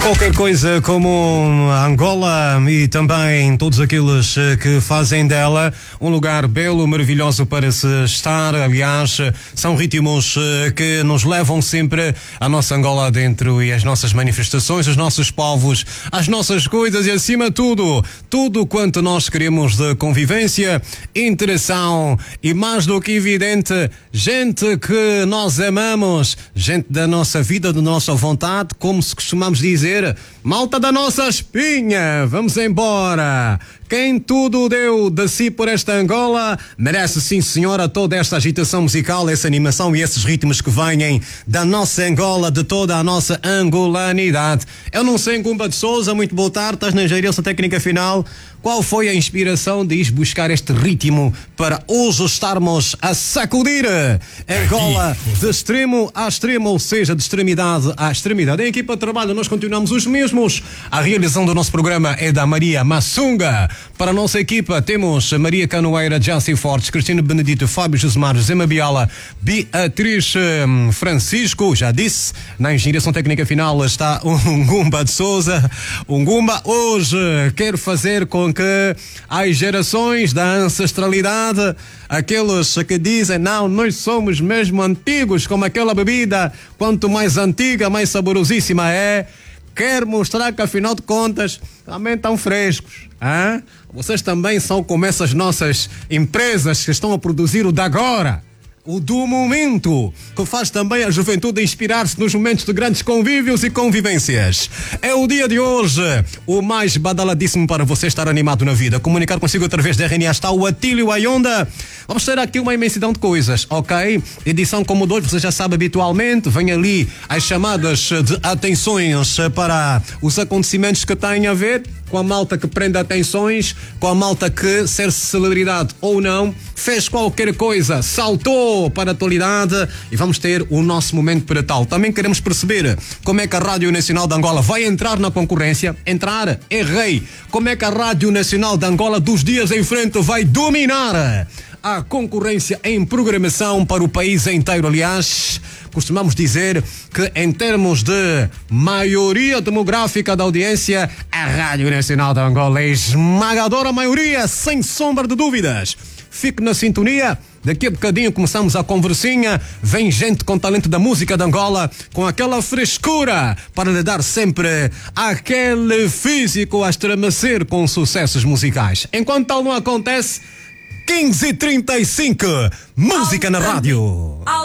Qualquer coisa como Angola e também todos aqueles que fazem dela um lugar belo, maravilhoso para se estar. Aliás, são ritmos que nos levam sempre a nossa Angola dentro e as nossas manifestações, os nossos povos, as nossas coisas e acima de tudo quanto nós queremos de convivência, interação e mais do que evidente, gente que nós amamos, gente da nossa vida, da nossa vontade, como se costumamos dizer, malta da nossa espinha, vamos embora. Quem tudo deu de si por esta Angola merece, sim senhora, toda esta agitação musical, essa animação e esses ritmos que vêm da nossa Angola, de toda a nossa angolanidade. Eu não sei, Ngumba de Souza, muito boa tarde, estás na gerência técnica final. Qual foi a inspiração de ir buscar este ritmo para hoje estarmos a sacudir Angola de extremo a extremo, ou seja, de extremidade a extremidade? Em equipa de trabalho nós continuamos os mesmos. A realização do nosso programa é da Maria Massunga. Para a nossa equipa temos Maria Canoeira, Jaci Fortes, Cristina Benedito, Fábio Josemar, José Mabiala, Beatriz Francisco, já disse. Na engenharia técnica final está o Ngumba de Souza. O Ngumba hoje quer fazer com que as gerações da ancestralidade, aqueles que dizem não, nós somos mesmo antigos, como aquela bebida, quanto mais antiga, mais saborosíssima é, quer mostrar que afinal de contas também estão frescos. Hein? Vocês também são como essas nossas empresas que estão a produzir o de agora, o do momento, que faz também a juventude inspirar-se nos momentos de grandes convívios e convivências. É o dia de hoje, o mais badaladíssimo para você estar animado na vida. Comunicar consigo através da RNA está o Atílio Ayonda. Vamos ter aqui uma imensidão de coisas, ok? Edição como de hoje, você já sabe habitualmente, vem ali as chamadas de atenções para os acontecimentos que têm a ver com a malta que prende atenções, com a malta que, ser celebridade ou não, fez qualquer coisa, saltou para a atualidade e vamos ter o nosso momento para tal. Também queremos perceber como é que a Rádio Nacional de Angola vai entrar na concorrência. Entrar, errei. Como é que a Rádio Nacional de Angola dos dias em frente vai dominar a concorrência em programação para o país inteiro. Aliás, costumamos dizer que em termos de maioria demográfica da audiência, a Rádio Nacional de Angola é esmagadora maioria, sem sombra de dúvidas. Fique na sintonia, daqui a bocadinho começamos a conversinha, vem gente com talento da música de Angola, com aquela frescura para lhe dar sempre aquele físico a estremecer com sucessos musicais. Enquanto tal não acontece, 15h35, música na rádio.